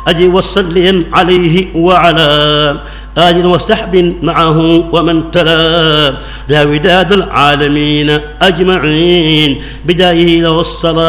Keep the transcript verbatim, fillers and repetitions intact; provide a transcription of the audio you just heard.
أجي وصلي عليه وعلى آل وصحب معه ومن تلا يا وداد العالمين أجمعين بدايه والصلاة